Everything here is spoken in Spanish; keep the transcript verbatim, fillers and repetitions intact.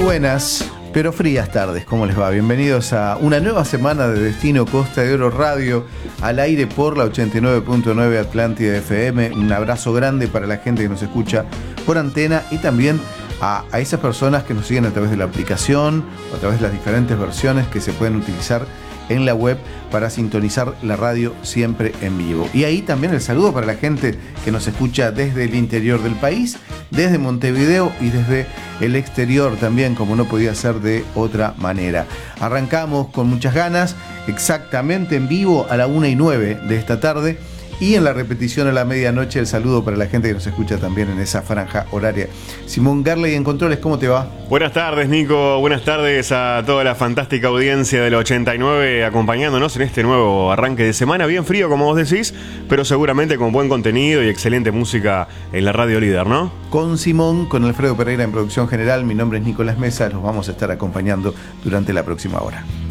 buenas, pero frías tardes, ¿cómo les va? Bienvenidos a una nueva semana de Destino Costa de Oro Radio, al aire por la ochenta y nueve punto nueve Atlántida F M. Un abrazo grande para la gente que nos escucha por antena y también a, a esas personas que nos siguen a través de la aplicación o a través de las diferentes versiones que se pueden utilizar en la web para sintonizar la radio siempre en vivo. Y ahí también el saludo para la gente que nos escucha desde el interior del país, desde Montevideo y desde el exterior también, como no podía ser de otra manera. Arrancamos con muchas ganas, exactamente en vivo a la una y nueve de esta tarde. Y en la repetición a la medianoche, el saludo para la gente que nos escucha también en esa franja horaria. Simón Garley en Controles, ¿cómo te va? Buenas tardes, Nico. Buenas tardes a toda la fantástica audiencia del ochenta y nueve acompañándonos en este nuevo arranque de semana. Bien frío, como vos decís, pero seguramente con buen contenido y excelente música en la radio líder, ¿no? Con Simón, con Alfredo Pereira en producción general. Mi nombre es Nicolás Mesa. Los vamos a estar acompañando durante la próxima hora.